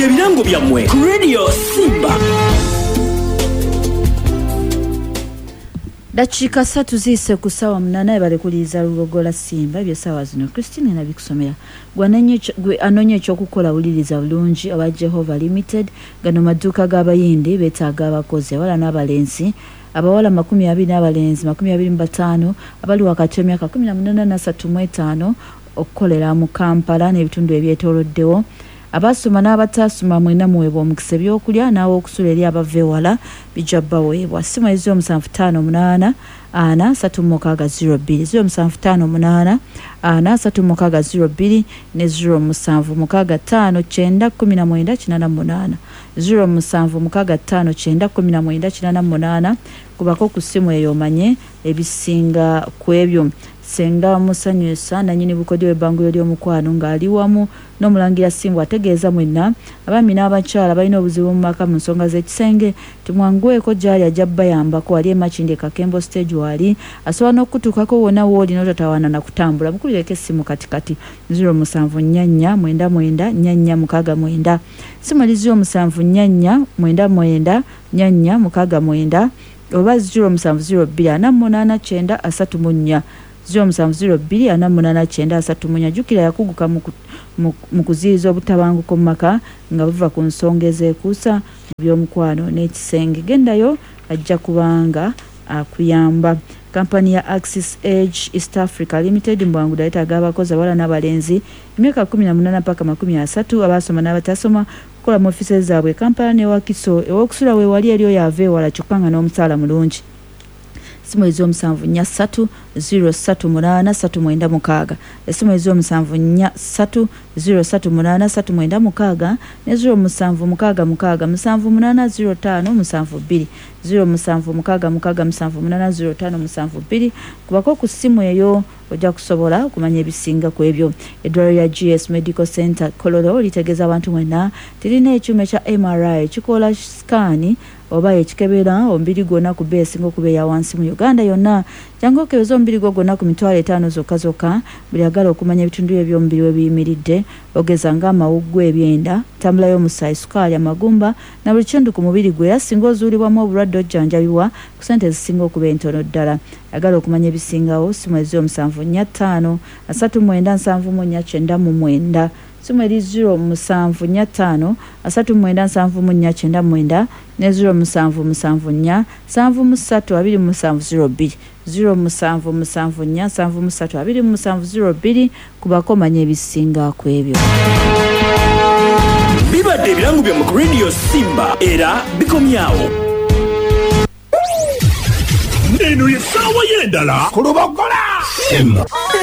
bibadde ebirango byammwe ku Radio Simba. Dakiika 3 ziise ku ssaawa 8 balekuliza Lugogola Simba ebyo ssaawa zino Christine nabikusomera gwe anonye ekyokukola wuliriza bulungi oba Jehovah Limited gano maduuka g'abayindi beetaaga abakozi abawala n'abalenzi abawala 20 n'abalenzi 25 abali wakati w'emyaka 18 na 35 okukolera mu Kampala n'ebitundu ebyetooloddewo abasoma n'abataasoma mwena muweebwa omukisa ebyokulya n'awokusula eri abava ewala bijja baweebwa simu ezo 758 ana 3602 0758 ana 3602 ne 07659198 07659198 kubako ku simu eyo omanye ebisinga ku ebyo senga musanyusa nanyini bukodyo ebango ly'omukwano ng'ali wamu n'omulangira Simbu ategeeza mwenna abaami n'abakyala balina obuzibu mu maka mu nsonga z'ekisenge tumwanguweko gy'ali ajja bayambako ali emakindi Kakembo stage wali asobola n'okutuukako wonna wooli n'otatawaana na kutambula mukulireko essimu katikati 0744994669 simu eri 0744994669 oba 07024893 07024893 jukira yakuguka mu kuziyiza obutabanguko mu maka nga buva ku nsonga ezeekuusa by'omukwano n'ekisenge gendayo ajja kubanga akuyamba. Kampani ya Axis Age East Africa Limited mbwangu daletaaga abakozi abawala n'abalenzi emyaka 18 mpaka 30 abasoma n'abatasoma kukola mu ofisi zaabwe Kampala ne Wakiso ewokusula we wali eriyo yava ewala kyokka nga n'omusaala mulungi. Simu ezo 0743083996 esimu ezo 0743083996 ne 0766678052 0766678052 kubako ku simu eyo ojja kusobola okumanya ebisinga ku ebyo. Eddwaliro ya GS Medical Center Kololo litegeeza abantu mwenna tirina ekyuma ekya MRI kikola scan oba ekikebera omubiri gwonna ku beesinga okuba eya wansi mu Uganda yonna jangu okebeza omubiri gwo gwonna ku mitwalo 5 zokka buli agala okumanya ebitundu eby'omubiri we biyimiridde ogeza ng'amawugwe ebyenda tambula y'omusaayi sukaali amagumba na buli kintu ku mubiri gwe era singa ozuulibwamu obulwadde ojjanjabiwa ku ssente ezisinga okuba entono ddala. Agala okumanya ebisingawo simu ezi 0745 simu eri 0745 ne 0774732702 0774732702 kubako manya ebisinga ku ebyo. Bibadde ebirango byammwe ku Radio Simba era bikomyawo. Eno ye ssaawa y'endala ku Lubogola Simba.